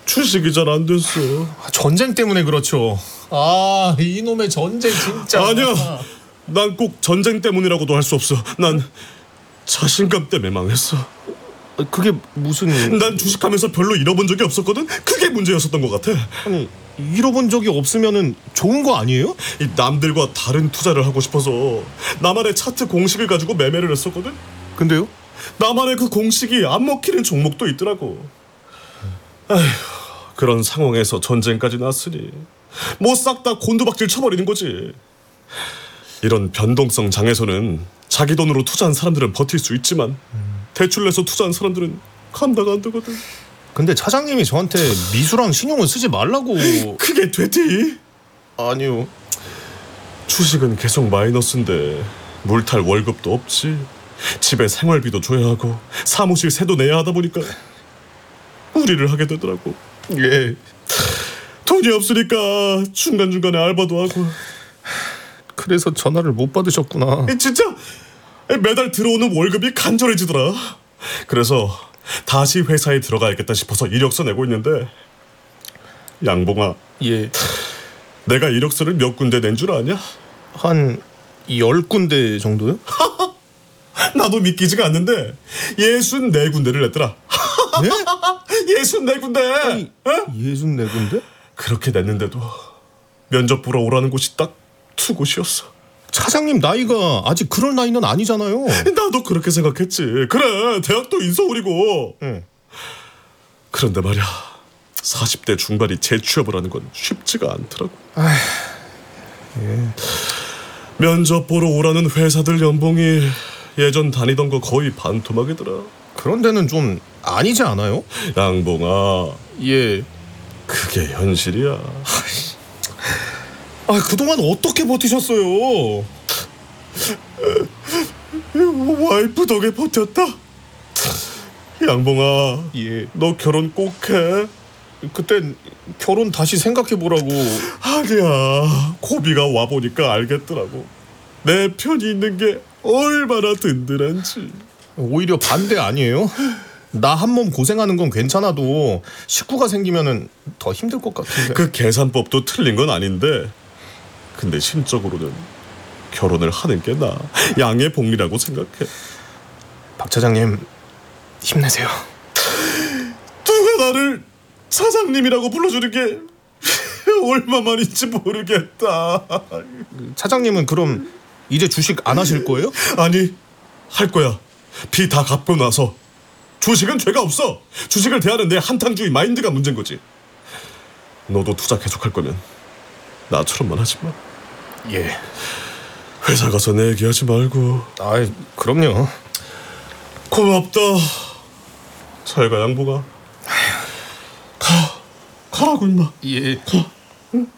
주식이 잘 안 됐어. 전쟁 때문에 그렇죠. 아, 이놈의 전쟁 진짜. 아니야. 난 꼭 전쟁 때문이라고도 할 수 없어. 난 자신감 때문에 망했어. 그게 무슨... 난 주식하면서 별로 잃어본 적이 없었거든. 그게 문제였었던 것 같아. 아니, 잃어본 적이 없으면은 좋은 거 아니에요? 이 남들과 다른 투자를 하고 싶어서 나만의 차트 공식을 가지고 매매를 했었거든. 근데요? 나만의 그 공식이 안 먹히는 종목도 있더라고. 아휴, 그런 상황에서 전쟁까지 났으니 뭐 싹 다 곤두박질 쳐버리는 거지. 이런 변동성 장에서는 자기 돈으로 투자한 사람들은 버틸 수 있지만 대출 내서 투자한 사람들은 감당 안 되거든. 근데 차장님이 저한테 미수랑 신용은 쓰지 말라고... 그게 되디? 아니요. 주식은 계속 마이너스인데 물탈 월급도 없지. 집에 생활비도 줘야 하고 사무실 세도 내야 하다 보니까 무리를 하게 되더라고. 예. 돈이 없으니까 중간중간에 알바도 하고. 그래서 전화를 못 받으셨구나. 진짜 매달 들어오는 월급이 간절해지더라. 그래서 다시 회사에 들어가야겠다 싶어서 이력서 내고 있는데, 양봉아, 예. 내가 이력서를 몇 군데 낸 줄 아냐? 한 10군데 정도요? 나도 믿기지가 않는데 64군데를 냈더라. 네? 64군데. 아니, 64군데? 그렇게 냈는데도 면접 보러 오라는 곳이 딱 2곳이었어. 차장님 나이가 아직 그럴 나이는 아니잖아요. 나도 그렇게 생각했지. 그래, 대학도 인서울이고. 응. 그런데 말이야, 40대 중반이 재취업을 하는 건 쉽지가 않더라고. 예. 면접 보러 오라는 회사들 연봉이 예전 다니던 거 거의 반토막이더라. 그런 데는 좀 아니지 않아요? 양봉아, 예. 그게 현실이야. 아, 그동안 어떻게 버티셨어요? 와이프 덕에 버텼다. 양봉아, 예. 너 결혼 꼭 해. 그땐 결혼 다시 생각해보라고. 아니야, 고비가 와보니까 알겠더라고. 내 편이 있는 게 얼마나 든든한지. 오히려 반대 아니에요? 나 한 몸 고생하는 건 괜찮아도 식구가 생기면은 더 힘들 것 같은데. 그 계산법도 틀린 건 아닌데, 근데 심적으로는 결혼을 하는 게 나 양의 복리라고 생각해. 박 차장님 힘내세요. 누가 나를 차장님이라고 불러주는 게 얼마만인지 모르겠다. 차장님은 그럼 이제 주식 안 하실 거예요? 아니, 할 거야. 비 다 갚고 나서. 주식은 죄가 없어. 주식을 대하는 내 한탕주의 마인드가 문제인 거지. 너도 투자 계속할 거면 나처럼만 하지 마. 예. 회사 가서 내 얘기하지 말고. 아이, 그럼요. 고맙다. 잘 가, 양보가. 가라고 임마. 예. 가.